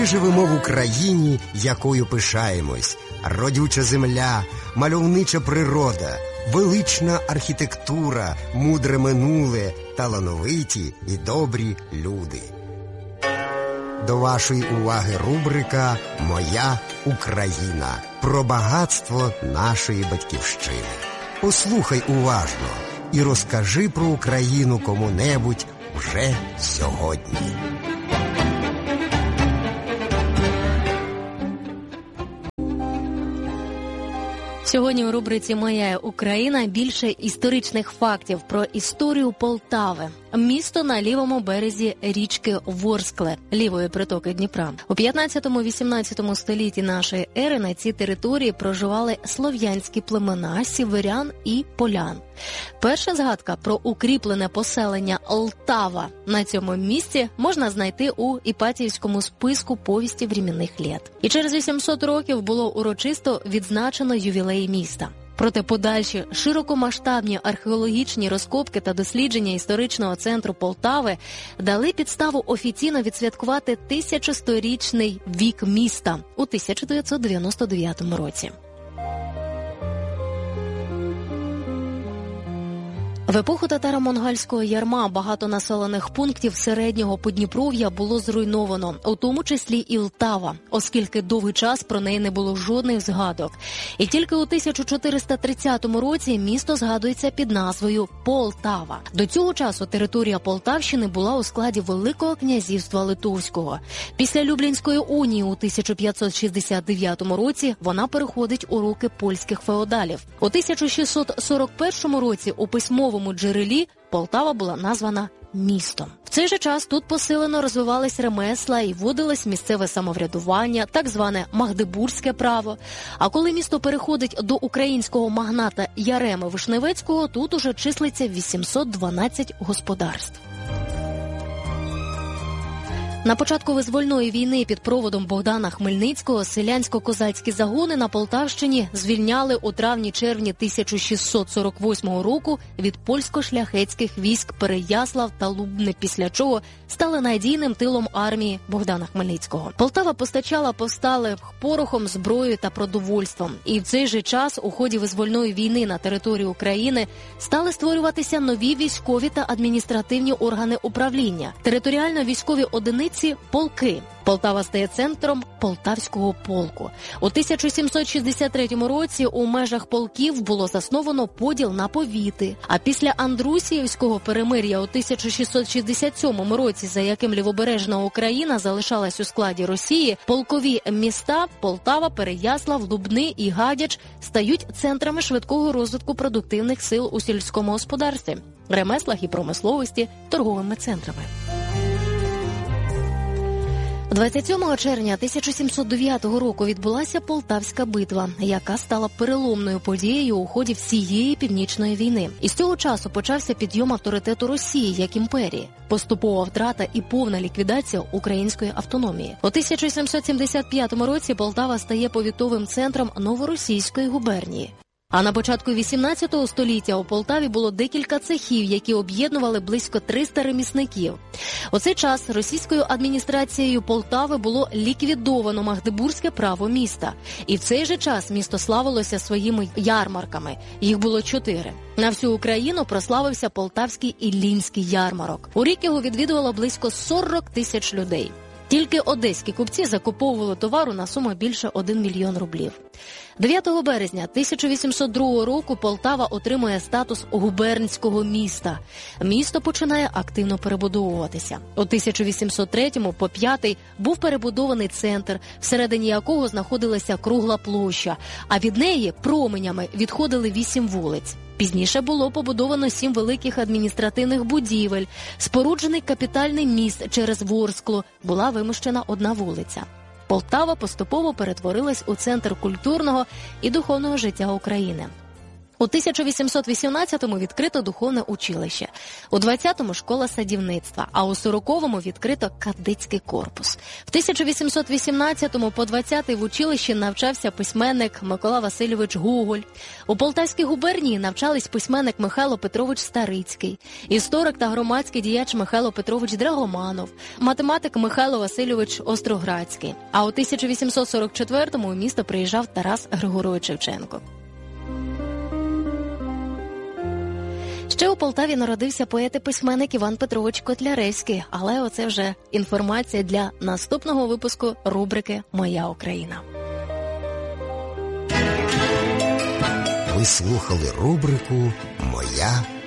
Ми живемо в Україні, якою пишаємось. Родюча земля, мальовнича природа, велична архітектура, мудре минуле, талановиті і добрі люди. До вашої уваги рубрика «Моя Україна» про багатство нашої батьківщини. Послухай уважно і розкажи про Україну кому-небудь вже сьогодні. Сьогодні у рубриці «Моя Україна» більше історичних фактів про історію Полтави. Місто на лівому березі річки Ворскле, лівої притоки Дніпра. У 15-18 столітті нашої ери на цій території проживали слов'янські племена, сіверян і полян. Перша згадка про укріплене поселення Лтава на цьому місці можна знайти у Іпатіївському списку повісті временних літ. І через 800 років було урочисто відзначено ювілей міста. Проте подальші широкомасштабні археологічні розкопки та дослідження історичного центру Полтави дали підставу офіційно відсвяткувати 1100-річний вік міста у 1999 році. В епоху татаро-монгольського ярма багато населених пунктів середнього Подніпров'я було зруйновано, у тому числі і Лтава, оскільки довгий час про неї не було жодних згадок. І тільки у 1430 році місто згадується під назвою Полтава. До цього часу територія Полтавщини була у складі Великого князівства Литовського. Після Люблінської унії у 1569 році вона переходить у руки польських феодалів. У 1641 році у письмовому джерелі Полтава була названа містом. В цей же час тут посилено розвивались ремесла і вводилось місцеве самоврядування, так зване магдебурзьке право. А коли місто переходить до українського магната Яреми Вишневецького, тут уже числиться 812 господарств. На початку визвольної війни під проводом Богдана Хмельницького селянсько-козацькі загони на Полтавщині звільняли у травні-червні 1648 року від польсько-шляхетських військ Переяслав та Лубне, після чого стали надійним тилом армії Богдана Хмельницького. Полтава постачала повсталих порохом, зброєю та продовольством. І в цей же час у ході визвольної війни на території України стали створюватися нові військові та адміністративні органи управління, територіально-військові одиниці, полки. Полтава стає центром Полтавського полку. У 1763 році у межах полків було засновано поділ на повіти. А після Андрусіївського перемир'я у 1667 році, за яким лівобережна Україна залишалась у складі Росії, полкові міста Полтава, Переяслав, Лубни і Гадяч стають центрами швидкого розвитку продуктивних сил у сільському господарстві, ремеслах і промисловості, торговими центрами. 27 червня 1709 року відбулася Полтавська битва, яка стала переломною подією у ході всієї Північної війни. І з цього часу почався підйом авторитету Росії як імперії, поступова втрата і повна ліквідація української автономії. У 1775 році Полтава стає повітовим центром Новоросійської губернії. А на початку 18 століття у Полтаві було декілька цехів, які об'єднували близько 300 ремісників. У цей час російською адміністрацією Полтави було ліквідовано магдебурзьке право міста. І в цей же час місто славилося своїми ярмарками. Їх було 4. На всю Україну прославився Полтавський Іллінський ярмарок. У рік його відвідувало близько 40 тисяч людей. Тільки одеські купці закуповували товару на суму більше 1 мільйон рублів. 9 березня 1802 року Полтава отримує статус губернського міста. Місто починає активно перебудовуватися. У 1803-му по 5-й був перебудований центр, всередині якого знаходилася кругла площа, а від неї променями відходили 8 вулиць. Пізніше було побудовано 7 великих адміністративних будівель, споруджений капітальний міст через Ворсклу, була вимощена 1 вулиця. Полтава поступово перетворилась у центр культурного і духовного життя України. У 1818-му відкрито духовне училище, у 20-му – школа садівництва, а у 40-му відкрито кадетський корпус. В 1818-му по 20-й в училищі навчався письменник Микола Васильович Гоголь. У Полтавській губернії навчались письменник Михайло Петрович Старицький, історик та громадський діяч Михайло Петрович Драгоманов, математик Михайло Васильович Остроградський. А у 1844-му у місто приїжджав Тарас Григорович Шевченко. Ще у Полтаві народився поет і письменник Іван Петрович Котляревський, але оце вже інформація для наступного випуску рубрики «Моя Україна». Ви слухали рубрику «Моя